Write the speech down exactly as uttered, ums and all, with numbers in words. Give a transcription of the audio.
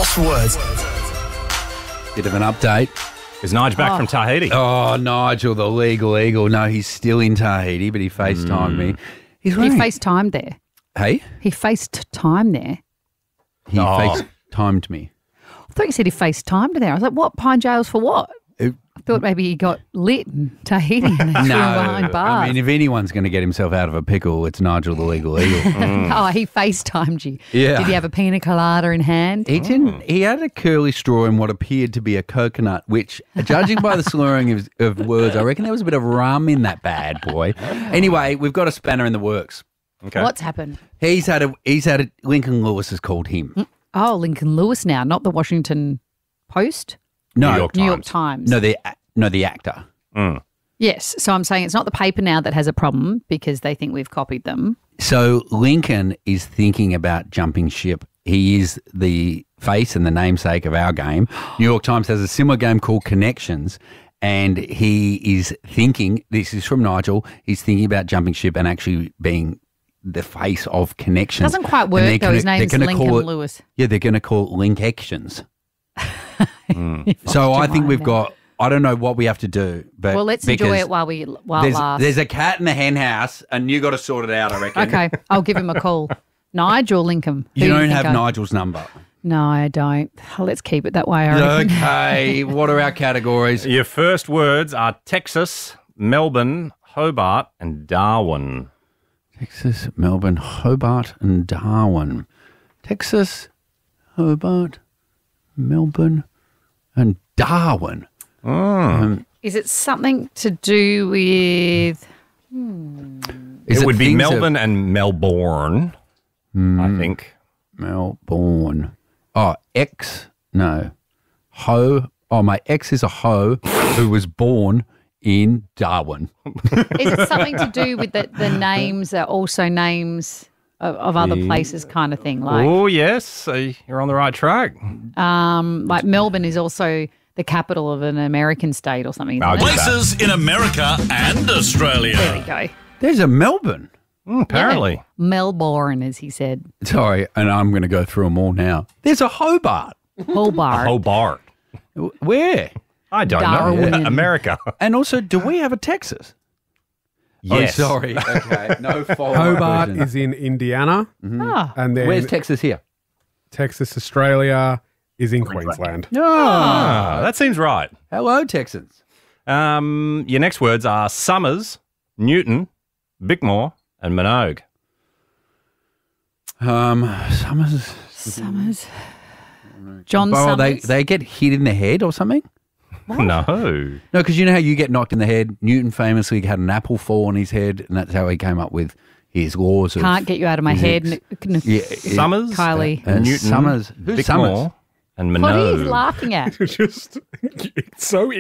Lost for words. Bit of an update. Is Nige back Oh. from Tahiti? Oh, Nigel, the legal eagle. No, he's still in Tahiti, but he FaceTimed me. He's He wearing... FaceTimed there. Hey? He faced time there. He Oh. FaceTimed me. I thought you said he FaceTimed there. I was like, what? Pine jails for what? It- I thought maybe he got lit in Tahiti and they threw him behind bars. I mean, if anyone's going to get himself out of a pickle, it's Nigel, the legal eagle. Oh, he FaceTimed you. Yeah. Did he have a pina colada in hand? He didn't. He had a curly straw in what appeared to be a coconut, which, judging by the slurring of, of words, I reckon there was a bit of rum in that bad boy. Anyway, we've got a spanner in the works. Okay. What's happened? He's had a. He's had a. Lincoln Lewis has called him. Oh, Lincoln Lewis now, not the Washington Post? No, New York New York Times. Times. no, the no the actor. Mm. Yes. So I'm saying it's not the paper now that has a problem because they think we've copied them. So Lincoln is thinking about jumping ship. He is the face and the namesake of our game. New York Times has a similar game called Connections, and he is thinking, this is from Nigel, he's thinking about jumping ship and actually being the face of Connections. Doesn't quite And work they're though. gonna- His they're name's gonna Lincoln call it- Lewis. Yeah, they're going to call it Link Actions. Mm. So I your think mind we've now. got, I don't know what we have to do, but Well, let's enjoy because it while we while it there's, lasts. there's a cat in the hen house and you got to sort it out, I reckon. Okay, I'll give him a call. Nigel Lincoln. Who You do don't think have I- Nigel's number. No, I don't. Let's keep it that way. I reckon. Okay, what are our categories? Your first words are Texas, Melbourne, Hobart, and Darwin. Texas, Melbourne, Hobart, and Darwin. Texas, Hobart, Melbourne, and Darwin. Um, Is it something to do with? is it would be things Melbourne and Melbourne, I think. of Melbourne. Oh, ex. No. Ho. Oh, my ex is a ho who was born in Darwin. Is it something to do with the, the names are also names of, of other places, kind of thing? Like, Oh, yes. So you're on the right track. um, like Melbourne is also the capital of an American state or something. I'll Isn't give it? that. Places in America and Australia. There we go. There's a Melbourne. Mm, apparently. Yeah. Melbourne, as he said. Sorry, and I'm going to go through them all now. There's a Hobart. Hobart. Hobart. W- Where? I don't Darwin. know. America. And also, do we have a Texas? Yes. Oh, sorry. Okay, no follow-up Hobart question. is in Indiana, Ah. and then Where's Texas here? Texas, Australia is in Queensland. Oh, Ah, that seems right. hello, Texans. Um, your next words are Summers, Newton, Bickmore, and Minogue. Um, Summers. Summers. John Oh, they Summers. they get hit in the head or something? No. No, because you know how you get knocked in the head. Newton famously had an apple fall on his head, and that's how he came up with his laws of Can't get you out of my head. physics. N- n- Yeah, Summers, Kylie. Uh, Newton, Summers. Who's Bickmore, Summers? and What are Minogue. you laughing at? Just it's so